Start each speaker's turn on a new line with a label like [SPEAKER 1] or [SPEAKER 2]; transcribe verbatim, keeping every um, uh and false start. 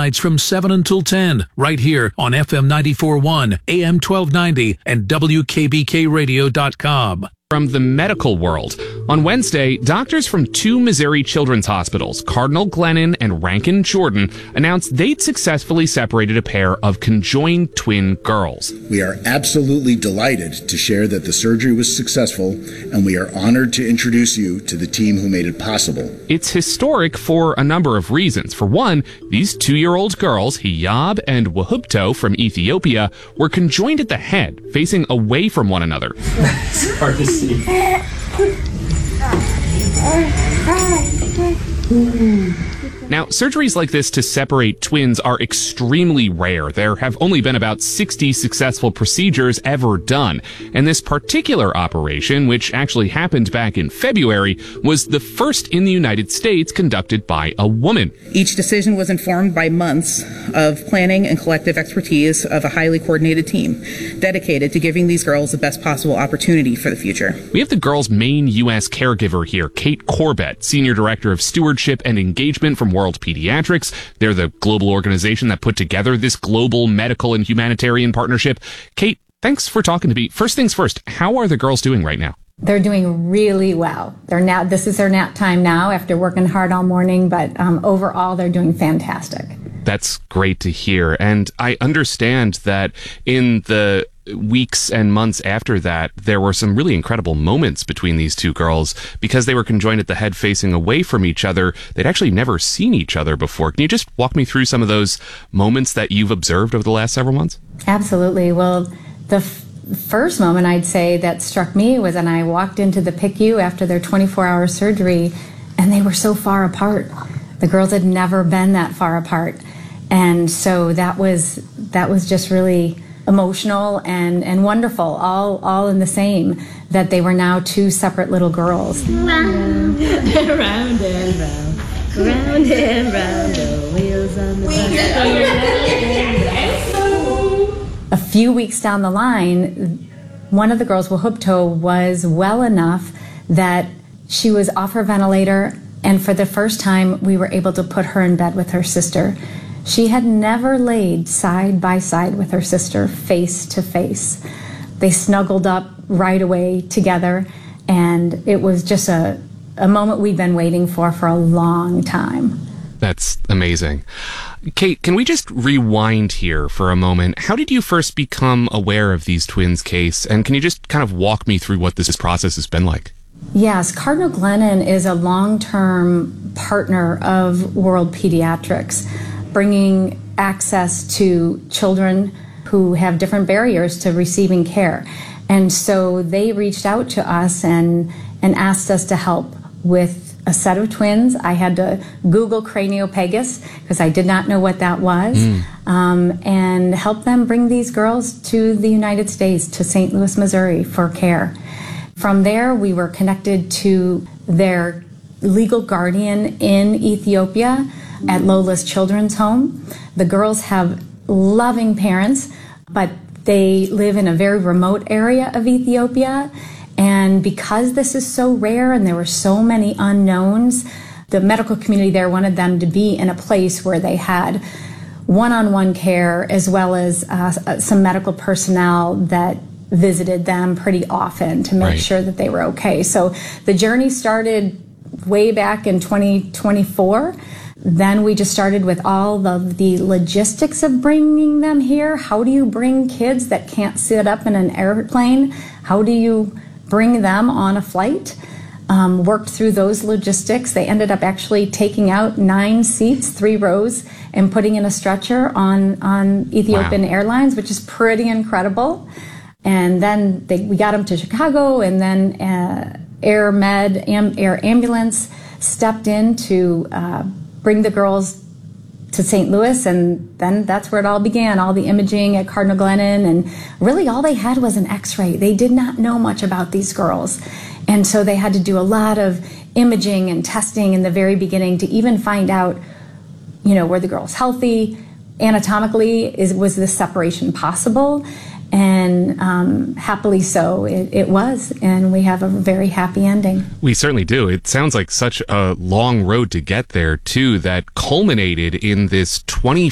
[SPEAKER 1] weeknights from seven until ten, right here on F M ninety-four point one, A M twelve ninety, and W K B K radio dot com.
[SPEAKER 2] From the medical world. On Wednesday, doctors from two Missouri children's hospitals, Cardinal Glennon and Rankin Jordan, announced they'd successfully separated a pair of conjoined twin girls.
[SPEAKER 3] We are absolutely delighted to share that the surgery was successful, and we are honored to introduce you to the team who made it possible.
[SPEAKER 2] It's historic for a number of reasons. For one, these two-year-old girls, Hiyab and Wahubto from Ethiopia, were conjoined at the head, facing away from one another.
[SPEAKER 4] It's hard to see.
[SPEAKER 2] Now, surgeries like this to separate twins are extremely rare. There have only been about sixty successful procedures ever done. And this particular operation, which actually happened back in February, was the first in the United States conducted by a woman.
[SPEAKER 5] Each decision was informed by months of planning and collective expertise of a highly coordinated team dedicated to giving these girls the best possible opportunity for the future.
[SPEAKER 2] We have the girls' main U S caregiver here, Kate Corbett, Senior Director of Stewardship and Engagement from World Pediatrics. They're the global organization that put together this global medical and humanitarian partnership. Kate, thanks for talking to me. First things first, how are the girls doing right now?
[SPEAKER 6] They're doing really well. They're now, this is their nap time now after working hard all morning, but um, overall they're doing fantastic.
[SPEAKER 2] That's great to hear. And I understand that in the weeks and months after that, there were some really incredible moments between these two girls because they were conjoined at the head facing away from each other. They'd actually never seen each other before. Can you just walk me through some of those moments that you've observed over the last several months?
[SPEAKER 6] Absolutely. Well, the f- first moment I'd say that struck me was when I walked into the P I C U after their twenty-four hour surgery, and they were so far apart. The girls had never been that far apart. And so that was that was just really emotional and, and wonderful, all all in the same, that they were now two separate little girls.
[SPEAKER 7] Round and round and round, round and round, the wheels on the bus.
[SPEAKER 6] A few weeks down the line, one of the girls, Wahubto, was well enough that she was off her ventilator, and for the first time, we were able to put her in bed with her sister. She had never laid side by side with her sister, face to face. They snuggled up right away together, and it was just a, a moment we'd been waiting for for a long time.
[SPEAKER 2] That's amazing. Kate, can we just rewind here for a moment? How did you first become aware of these twins' case, and can you just kind of walk me through what this process has been like?
[SPEAKER 6] Yes, Cardinal Glennon is a long-term partner of World Pediatrics, bringing access to children who have different barriers to receiving care. And so they reached out to us and, and asked us to help with a set of twins. I had to Google craniopagus because I did not know what that was, mm. um, and help them bring these girls to the United States, to Saint Louis, Missouri, for care. From there, we were connected to their legal guardian in Ethiopia at Lola's Children's Home. The girls have loving parents, but they live in a very remote area of Ethiopia. And because this is so rare and there were so many unknowns, the medical community there wanted them to be in a place where they had one-on-one care, as well as uh, some medical personnel that visited them pretty often to make right. sure that they were okay. So the journey started way back in twenty twenty-four. Then we just started with all of the logistics of bringing them here. How do you bring kids that can't sit up in an airplane? How do you bring them on a flight? Um, worked through those logistics. They ended up actually taking out nine seats, three rows, and putting in a stretcher on, on Ethiopian wow. Airlines, which is pretty incredible. And then they, we got them to Chicago, and then uh, Air Med, Am, Air Ambulance stepped in to uh, bring the girls to Saint Louis, and then that's where it all began, all the imaging at Cardinal Glennon, and really all they had was an x-ray. They did not know much about these girls, and so they had to do a lot of imaging and testing in the very beginning to even find out, you know, were the girls healthy, anatomically, is was this separation possible? And um, happily so, it, it was, and we have a very happy ending.
[SPEAKER 2] We certainly do. It sounds like such a long road to get there, too, that culminated in this twenty